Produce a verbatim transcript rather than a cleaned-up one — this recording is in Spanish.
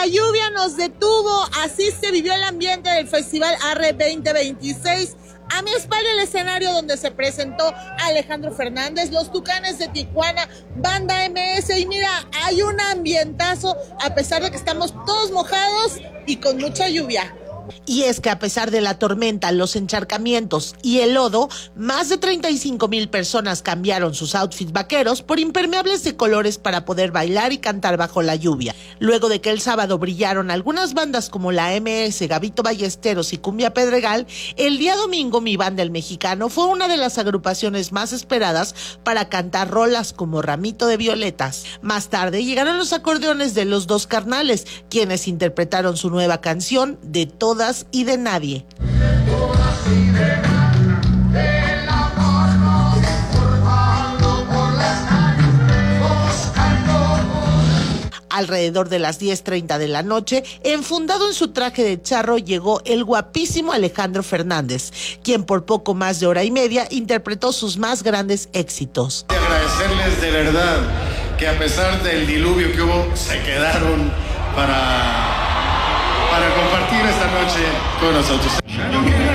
la lluvia nos detuvo, así se vivió el ambiente del Festival Arre veinte veintiséis. A mi espalda el escenario donde se presentó Alejandro Fernández, los Tucanes de Tijuana, Banda M S, y mira, hay un ambientazo a pesar de que estamos todos mojados y con mucha lluvia. Y es que a pesar de la tormenta, los encharcamientos y el lodo, más de treinta y cinco mil personas cambiaron sus outfits vaqueros por impermeables de colores para poder bailar y cantar bajo la lluvia. Luego de que el sábado brillaron algunas bandas como la M S, Gabito Ballesteros y Cumbia Pedregal, el día domingo Mi Banda el Mexicano fue una de las agrupaciones más esperadas para cantar rolas como Ramito de Violetas. Más tarde llegaron los acordeones de Los Dos Carnales, quienes interpretaron su nueva canción De Todas y de Nadie. Alrededor de las diez treinta de la noche, enfundado en su traje de charro, llegó el guapísimo Alejandro Fernández, quien por poco más de hora y media interpretó sus más grandes éxitos. Agradecerles de verdad que a pesar del diluvio que hubo, se quedaron para, para compartir esta noche con nosotros.